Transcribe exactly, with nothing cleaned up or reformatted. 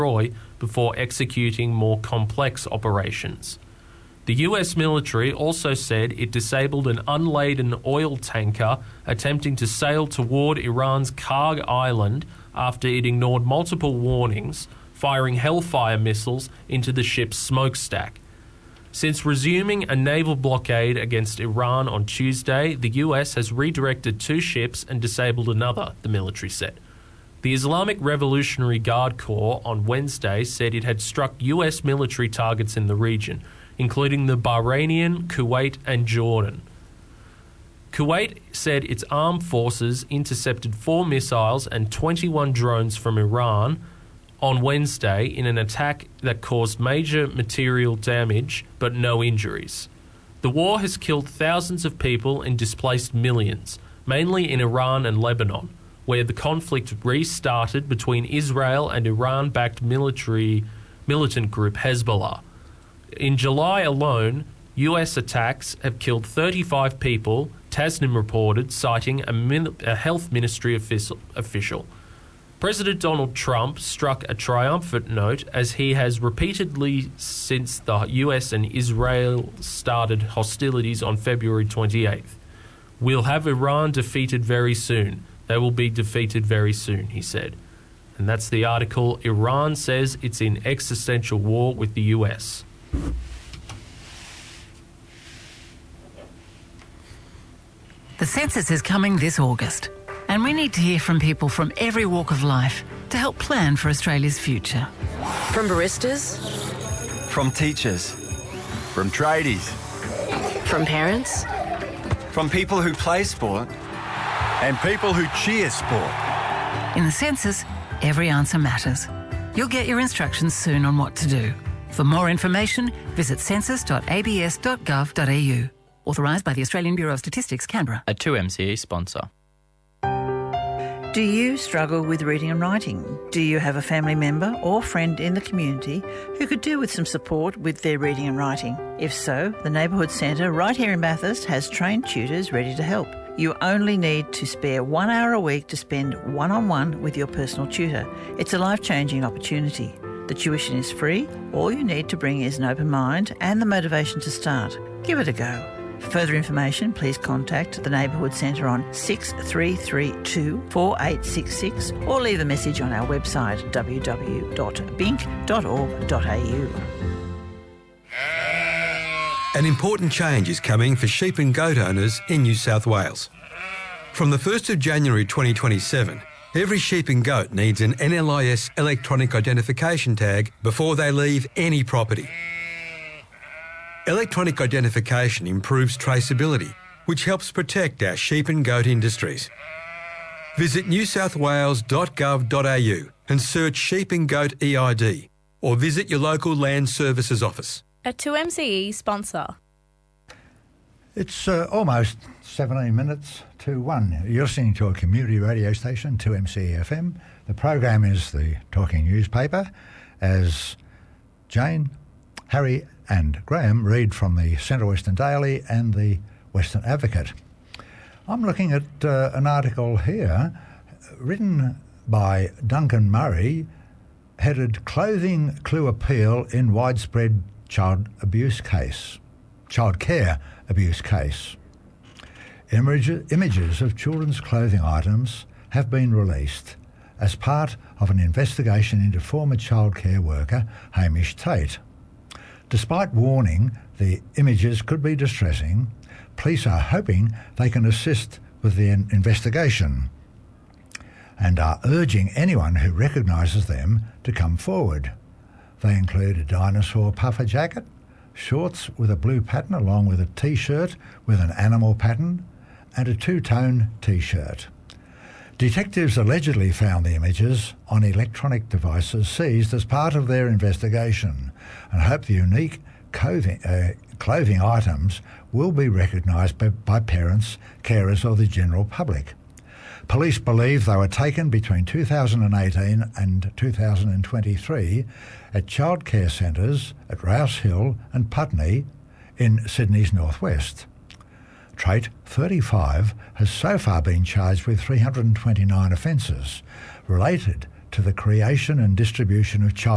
destroy before executing more complex operations. The U S military also said it disabled an unladen oil tanker attempting to sail toward Iran's Karg Island after it ignored multiple warnings, firing Hellfire missiles into the ship's smokestack. Since resuming a naval blockade against Iran on Tuesday, the U S has redirected two ships and disabled another, the military said. The Islamic Revolutionary Guard Corps on Wednesday said it had struck U S military targets in the region, including the Bahrainian, Kuwait and Jordan. Kuwait said its armed forces intercepted four missiles and twenty-one drones from Iran on Wednesday in an attack that caused major material damage but no injuries. The war has killed thousands of people and displaced millions, mainly in Iran and Lebanon, where the conflict restarted between Israel and Iran-backed military militant group Hezbollah. In July alone, U S attacks have killed thirty-five people, Tasnim reported, citing a, min- a health ministry official. official. President Donald Trump struck a triumphant note as he has repeatedly since the U S and Israel started hostilities on February twenty-eighth. We'll have Iran defeated very soon. They will be defeated very soon, he said. And that's the article. Iran says it's in existential war with the U S. The census is coming this August, and we need to hear from people from every walk of life to help plan for Australia's future. From baristas, From teachers. From tradies. from parents, From people who play sport. And people who cheer sport. In the census, every answer matters. You'll get your instructions soon on what to do. For more information, visit census dot a b s dot gov dot a u. Authorised by the Australian Bureau of Statistics, Canberra. A two M C E sponsor. Do you struggle with reading and writing? Do you have a family member or friend in the community who could do with some support with their reading and writing? If so, the Neighbourhood Centre right here in Bathurst has trained tutors ready to help. You only need to spare one hour a week to spend one-on-one with your personal tutor. It's a life-changing opportunity. The tuition is free. All you need to bring is an open mind and the motivation to start. Give it a go. For further information, please contact the Neighbourhood Centre on six three three two, four eight six six or leave a message on our website w w w dot bink dot org dot a u. An important change is coming for sheep and goat owners in New South Wales. From the first of January twenty twenty-seven, every sheep and goat needs an N L I S electronic identification tag before they leave any property. Electronic identification improves traceability, which helps protect our sheep and goat industries. Visit new south wales dot gov dot a u and search sheep and goat E I D, or visit your local Land Services office. A two M C E sponsor. It's uh, almost seventeen minutes to one. You're listening to a community radio station, two M C E F M. The program is the Talking Newspaper, as Jane, Harry and Graham read from the Central Western Daily and the Western Advocate. I'm looking at uh, an article here written by Duncan Murray, headed Clothing Clue Appeal in Widespread Child Abuse Case, Child Care Abuse Case. Image, images of children's clothing items have been released as part of an investigation into former child care worker Hamish Tate. Despite warning the images could be distressing, police are hoping they can assist with the investigation and are urging anyone who recognises them to come forward. They include a dinosaur puffer jacket, shorts with a blue pattern along with a T-shirt with an animal pattern, and a two-tone T-shirt. Detectives allegedly found the images on electronic devices seized as part of their investigation and hope the unique clothing, uh, clothing items will be recognised by, by parents, carers or the general public. Police believe they were taken between two thousand eighteen and two thousand twenty-three at childcare centres at Rouse Hill and Putney in Sydney's northwest. Tate, thirty-five, has so far been charged with three hundred twenty-nine offences related to the creation and distribution of child